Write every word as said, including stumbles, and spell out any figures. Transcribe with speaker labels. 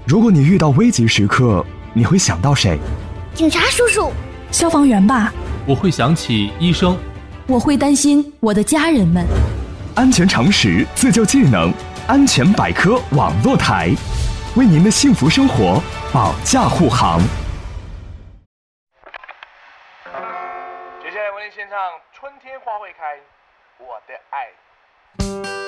Speaker 1: 如果你遇到危急时刻，你会想到谁？
Speaker 2: 警察叔叔。
Speaker 3: 消防员吧。
Speaker 4: 我会想起医生。
Speaker 3: 我会担心我的家人们。
Speaker 1: 安全常识，自救技能，安全百科网络台，为您的幸福生活保驾护航。
Speaker 5: 接下来为您献唱《春天花会开》，我的爱。